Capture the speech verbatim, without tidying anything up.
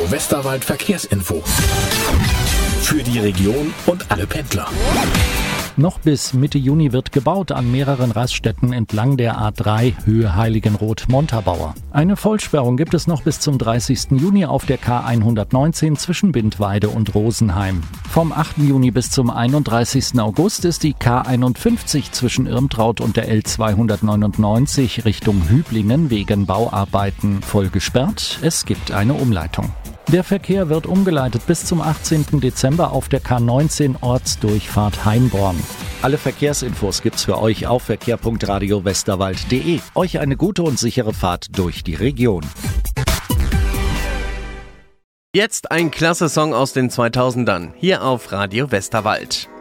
Radio Westerwald Verkehrsinfo. Für die Region und alle Pendler. Noch bis Mitte Juni wird gebaut an mehreren Raststätten entlang der A drei Höhe Heiligenroth-Montabaur. Eine Vollsperrung gibt es noch bis zum dreißigsten Juni auf der K hundertneunzehn zwischen Bindweide und Rosenheim. Vom achten Juni bis zum einunddreißigsten August ist die K einundfünfzig zwischen Irmtraut und der L zweihundertneunundneunzig Richtung Hüblingen wegen Bauarbeiten voll gesperrt. Es gibt eine Umleitung. Der Verkehr wird umgeleitet bis zum achtzehnten Dezember auf der K neunzehn Ortsdurchfahrt Heimborn. Alle Verkehrsinfos gibt's für euch auf verkehr punkt radio westerwald punkt de. Euch eine gute und sichere Fahrt durch die Region. Jetzt ein klasse Song aus den zweitausendern, hier auf Radio Westerwald.